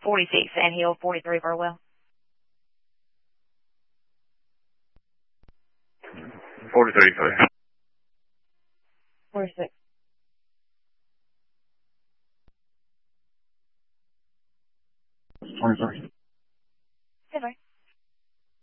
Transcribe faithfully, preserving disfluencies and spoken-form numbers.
forty-six, Sand Hill, forty-three, Burwell. forty-three, sorry. forty-six. twenty-three.